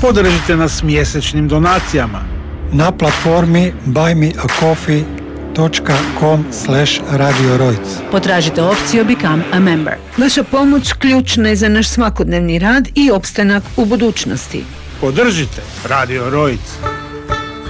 Podržite nas mjesečnim donacijama na platformi buymeacoffee.com/Radio Rojc. Potražite opciju Become a Member. Vaša pomoć ključna je za naš svakodnevni rad i opstanak u budućnosti. Podržite Radio Rojc.